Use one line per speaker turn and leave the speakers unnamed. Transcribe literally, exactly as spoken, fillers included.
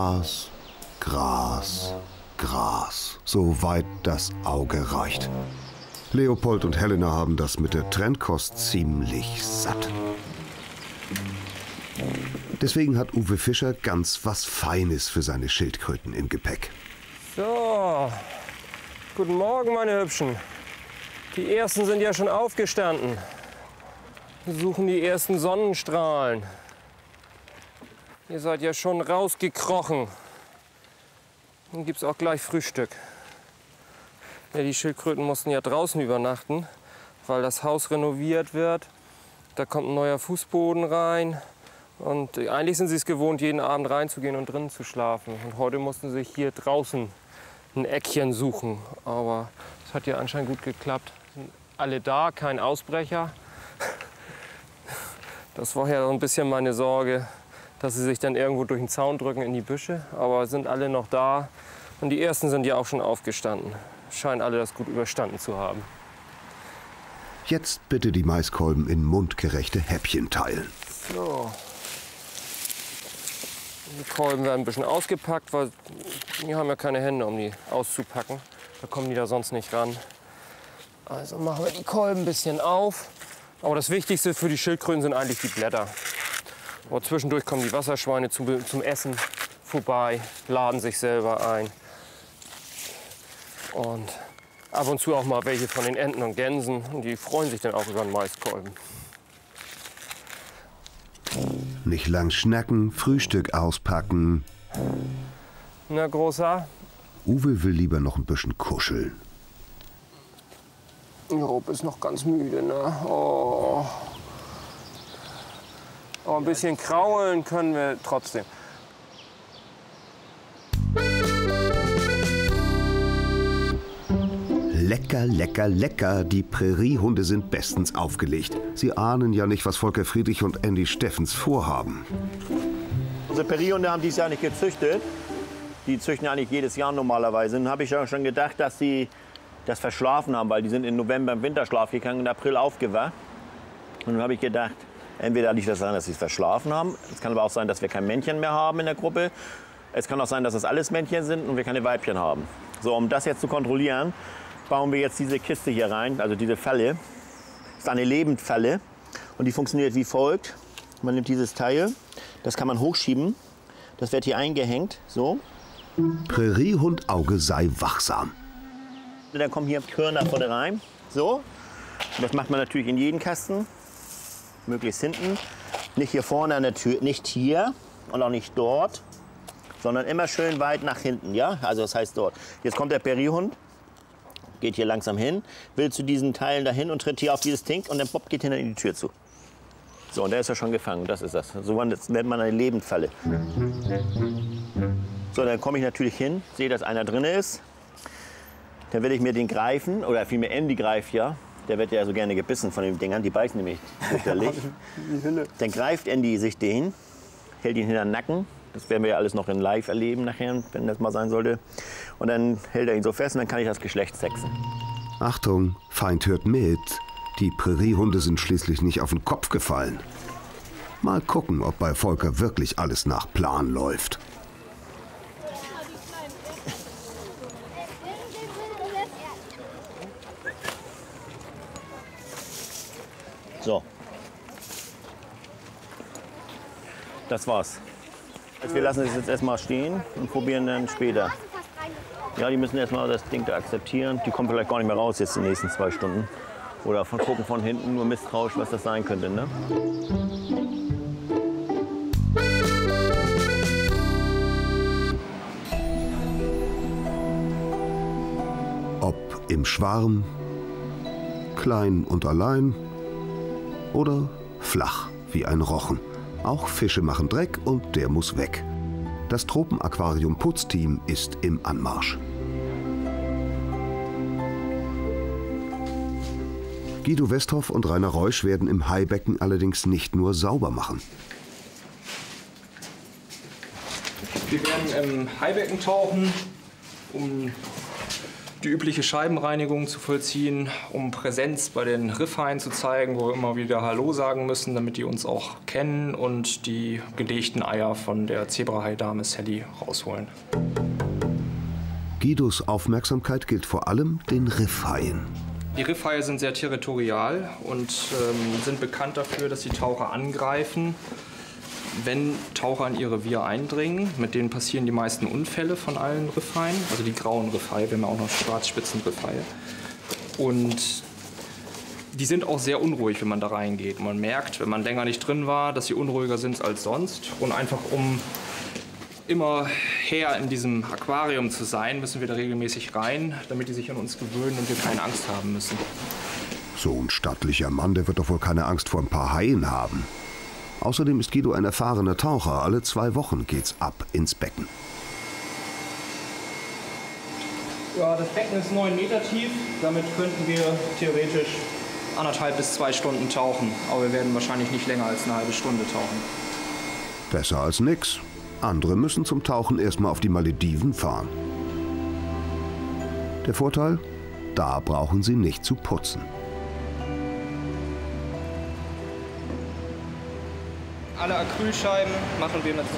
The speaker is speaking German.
Gras, Gras, Gras, soweit das Auge reicht. Leopold und Helena haben das mit der Trennkost ziemlich satt. Deswegen hat Uwe Fischer ganz was Feines für seine Schildkröten im Gepäck.
So, guten Morgen, meine Hübschen. Die ersten sind ja schon aufgestanden. Wir suchen die ersten Sonnenstrahlen. Ihr seid ja schon rausgekrochen. Dann gibt es auch gleich Frühstück. Ja, die Schildkröten mussten ja draußen übernachten, weil das Haus renoviert wird. Da kommt ein neuer Fußboden rein. Und eigentlich sind sie es gewohnt, jeden Abend reinzugehen und drinnen zu schlafen. Und heute mussten sie sich hier draußen ein Eckchen suchen. Aber es hat ja anscheinend gut geklappt. Sind alle da, kein Ausbrecher. Das war ja so ein bisschen meine Sorge, dass sie sich dann irgendwo durch den Zaun drücken in die Büsche. Aber sind alle noch da. Und die ersten sind ja auch schon aufgestanden. Scheinen alle das gut überstanden zu haben.
Jetzt bitte die Maiskolben in mundgerechte Häppchen teilen.
So. Die Kolben werden ein bisschen ausgepackt, weil die haben ja keine Hände, um die auszupacken. Da kommen die da sonst nicht ran. Also machen wir die Kolben ein bisschen auf. Aber das Wichtigste für die Schildkröten sind eigentlich die Blätter. Aber zwischendurch kommen die Wasserschweine zum, zum Essen vorbei, laden sich selber ein. Und ab und zu auch mal welche von den Enten und Gänsen. Und die freuen sich dann auch über einen Maiskolben.
Nicht lang schnacken, Frühstück auspacken.
Na, Großer?
Uwe will lieber noch ein bisschen kuscheln.
Job ist noch ganz müde, ne? Oh. Aber ein bisschen kraulen können wir trotzdem.
Lecker, lecker, lecker. Die Präriehunde sind bestens aufgelegt. Sie ahnen ja nicht, was Volker Friedrich und Andy Steffens vorhaben.
Unsere Präriehunde haben dieses Jahr nicht gezüchtet. Die züchten ja eigentlich jedes Jahr normalerweise. Dann habe ich ja schon gedacht, dass sie das verschlafen haben, weil die sind im November im Winterschlaf gegangen, im April aufgewacht. Und dann habe ich gedacht, entweder liegt das daran, dass sie es verschlafen haben. Es kann aber auch sein, dass wir kein Männchen mehr haben in der Gruppe. Es kann auch sein, dass das alles Männchen sind und wir keine Weibchen haben. So, um das jetzt zu kontrollieren, bauen wir jetzt diese Kiste hier rein, also diese Falle. Das ist eine Lebendfalle und die funktioniert wie folgt. Man nimmt dieses Teil, das kann man hochschieben. Das wird hier eingehängt, so.
Präriehundauge sei wachsam.
Dann kommen hier Körner vorne rein, so. Und das macht man natürlich in jeden Kasten, möglichst hinten. Nicht hier vorne an der Tür, nicht hier und auch nicht dort, sondern immer schön weit nach hinten, ja. Also das heißt dort. Jetzt kommt der Präriehund, geht hier langsam hin, will zu diesen Teilen dahin und tritt hier auf dieses Ding und dann Bob geht hinter die Tür zu. So, und der ist ja schon gefangen, das ist das. So nennt man eine Lebendfalle. So, dann komme ich natürlich hin, sehe, dass einer drin ist. Dann will ich mir den greifen, oder vielmehr Andy greift ja. Der wird ja so gerne gebissen von den Dingern, die beißen nämlich fürchterlich. Dann greift Andy sich den, hält ihn hinter den Nacken. Das werden wir ja alles noch in live erleben nachher, wenn das mal sein sollte. Und dann hält er ihn so fest und dann kann ich das Geschlecht sexen.
Achtung, Feind hört mit. Die Präriehunde sind schließlich nicht auf den Kopf gefallen. Mal gucken, ob bei Volker wirklich alles nach Plan läuft.
So. Das war's. Wir lassen es jetzt erstmal stehen und probieren dann später. Ja, die müssen erstmal das Ding da akzeptieren. Die kommen vielleicht gar nicht mehr raus jetzt die nächsten zwei Stunden. Oder von gucken von hinten, nur misstrauisch, was das sein könnte, ne?
Ob im Schwarm, klein und allein oder flach wie ein Rochen. Auch Fische machen Dreck und der muss weg. Das Tropenaquarium-Putzteam ist im Anmarsch. Guido Westhoff und Rainer Reusch werden im Haibecken allerdings nicht nur sauber machen.
Wir werden im Haibecken tauchen, um die übliche Scheibenreinigung zu vollziehen, um Präsenz bei den Riffhaien zu zeigen, wo wir immer wieder Hallo sagen müssen, damit die uns auch kennen und die gelegten Eier von der Zebrahaidame Sally rausholen.
Guidos Aufmerksamkeit gilt vor allem den Riffhaien.
Die Riffhaie sind sehr territorial und ähm, sind bekannt dafür, dass die Taucher angreifen, wenn Taucher in ihr Revier eindringen. Mit denen passieren die meisten Unfälle von allen Riffhaien, also die grauen Riffhaie, wir haben auch noch Schwarzspitzenriffhaie. Und die sind auch sehr unruhig, wenn man da reingeht. Man merkt, wenn man länger nicht drin war, dass sie unruhiger sind als sonst. Und einfach um immer her in diesem Aquarium zu sein, müssen wir da regelmäßig rein, damit die sich an uns gewöhnen und wir keine Angst haben müssen.
So ein stattlicher Mann, der wird doch wohl keine Angst vor ein paar Haien haben. Außerdem ist Guido ein erfahrener Taucher. Alle zwei Wochen geht's ab ins Becken.
Ja, das Becken ist neun Meter tief. Damit könnten wir theoretisch anderthalb bis zwei Stunden tauchen. Aber wir werden wahrscheinlich nicht länger als eine halbe Stunde tauchen.
Besser als nix. Andere müssen zum Tauchen erstmal auf die Malediven fahren. Der Vorteil? Da brauchen sie nicht zu putzen.
Alle Acrylscheiben machen wir mit so